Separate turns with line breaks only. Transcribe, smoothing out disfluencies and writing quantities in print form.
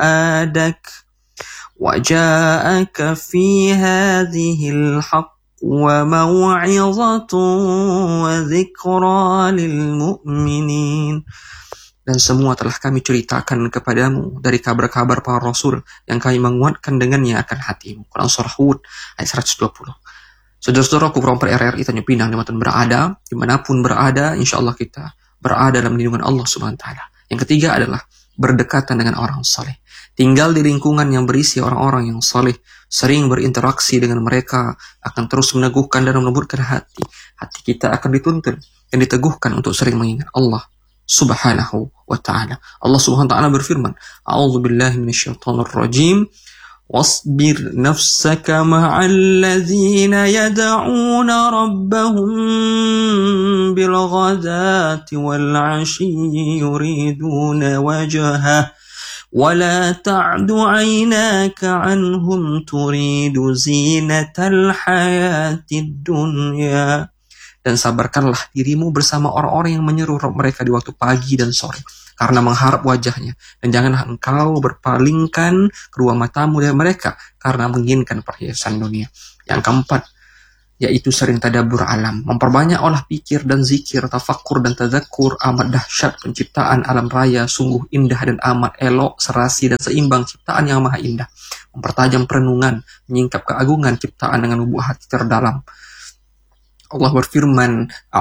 فؤادك وجاءك في هذه الحق وموعظة وذكرى للمؤمنين. Dan semua telah kami ceritakan kepadamu dari kabar-kabar para rasul yang kami menguatkan dengannya akan hatimu. Quran Surah Hud ayat 120. Saudara-saudaraku, perempuan RRI Tanjung Pinang dimanapun berada, dimanapun berada, insya Allah kita berada dalam lindungan Allah Subhanahu Wa Taala. Yang ketiga adalah berdekatan dengan orang saleh. Tinggal di lingkungan yang berisi orang-orang yang saleh, sering berinteraksi dengan mereka, akan terus meneguhkan dan melembutkan hati. Hati kita akan dituntun dan diteguhkan untuk sering mengingat Allah Subhanahu wa ta'ala. Allah Subhanahu wa ta'ala berfirman, A'udzu billahi minasyaitonir rajim. Wasbir nafsaka ma'al ladzina yad'una rabbahum bil ghadati wal 'ashyi yuriduna wajhah wa la ta'du 'aynaka 'anhum turidu zinatal hayatid dunya. Dan sabarkanlah dirimu bersama orang-orang yang menyeru mereka di waktu pagi dan sore, karena mengharap wajahnya. Dan janganlah engkau berpalingkan kedua matamu dari mereka, karena menginginkan perhiasan dunia. Yang keempat, yaitu sering tadabbur alam. Memperbanyak olah pikir dan zikir, tafakkur dan tadzakur. Amat dahsyat penciptaan alam raya, sungguh indah dan amat elok, serasi dan seimbang ciptaan yang maha indah. Mempertajam perenungan, menyingkap keagungan ciptaan dengan lubuk hati terdalam. Allah berfirman,